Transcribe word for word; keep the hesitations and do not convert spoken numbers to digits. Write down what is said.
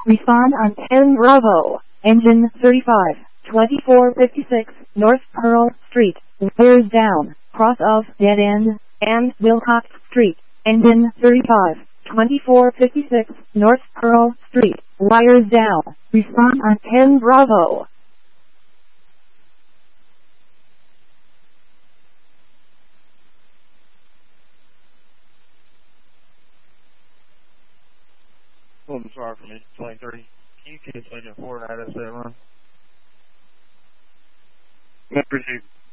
Respond on ten Bravo. Engine thirty-five, twenty-four fifty-six, North Pearl Street. Wires down, cross of Dead End and Wilcox Street. Engine thirty-five, twenty-four fifty-six, North Pearl Street. Wires down. Respond on ten Bravo. A little bizarre for me. twenty thirty. Can you keep Lincoln four and add us that run? I appreciate it.